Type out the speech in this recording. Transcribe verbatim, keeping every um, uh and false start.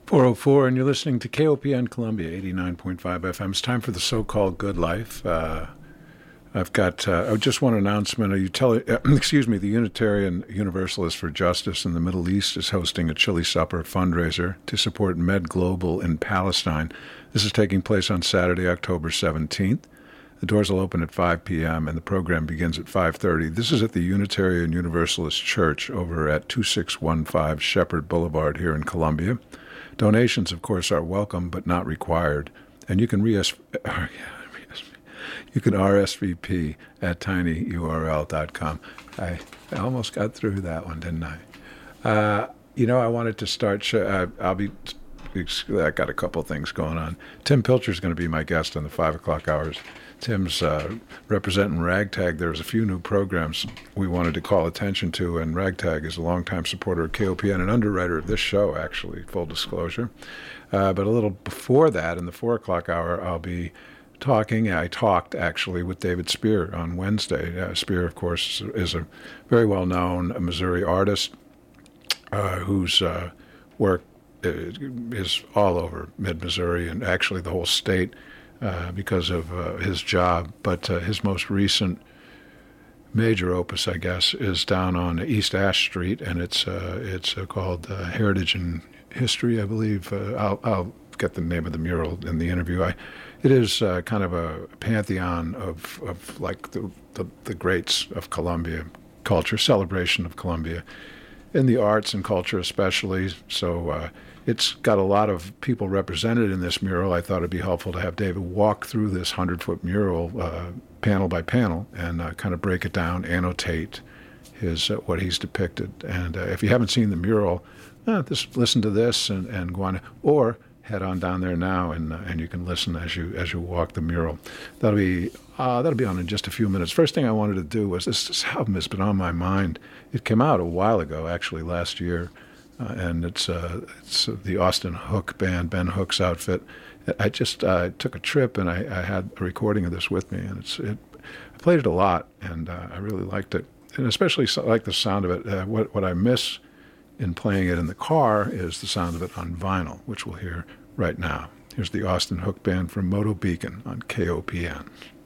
four oh four, and you're listening to K O P N Columbia, eighty-nine point five F M. It's time for the so-called good life. Uh, I've got, uh, oh, just one announcement. A utili- uh, excuse me, the Unitarian Universalist for Justice in the Middle East is hosting a Chili Supper fundraiser to support Med Global in Palestine. This is taking place on Saturday, October seventeenth. The doors will open at five p.m. and the program begins at five thirty. This is at the Unitarian Universalist Church over at two six one five Shepherd Boulevard here in Columbia. Donations, of course, are welcome but not required, and you can re- you can R S V P at tiny U R L dot com. I, I almost got through that one, didn't I? Uh, you know, I wanted to start. Sh- uh, I'll be. I got a couple things going on. Tim Pilcher is going to be my guest on the five o'clock hours. Tim's uh, representing Ragtag. There's a few new programs we wanted to call attention to, and Ragtag is a longtime supporter of K O P N, an underwriter of this show, actually, full disclosure. Uh, but a little before that, in the four o'clock hour, I'll be talking. I talked, actually, with David Spear on Wednesday. Uh, Spear, of course, is a very well-known Missouri artist uh, whose uh, work is all over mid-Missouri and actually the whole state. Uh, because of uh, his job, but uh, his most recent major opus, I guess, is down on East Ash Street, and it's uh, it's uh, called uh, Heritage and History, I believe. Uh, I'll, I'll get the name of the mural in the interview. I, it is uh, kind of a pantheon of, of like the, the the greats of Columbia culture, celebration of Columbia, in the arts and culture especially. So. Uh, It's got a lot of people represented in this mural. I thought it'd be helpful to have David walk through this hundred-foot mural uh, panel by panel and uh, kind of break it down, annotate his uh, what he's depicted. And uh, if you haven't seen the mural, uh, just listen to this and, and go on, or head on down there now and uh, and you can listen as you as you walk the mural. That'll be uh, that'll be on in just a few minutes. First thing I wanted to do was this, this album has been on my mind. It came out a while ago, actually last year. Uh, and it's uh, it's uh, the Austin Hook Band, Ben Hook's outfit. I just uh, took a trip, and I, I had a recording of this with me, and it's it, I played it a lot, and uh, I really liked it, and especially so, like the sound of it. Uh, what what I miss in playing it in the car is the sound of it on vinyl, which we'll hear right now. Here's the Austin Hook Band from Moto Beacon on K O P N.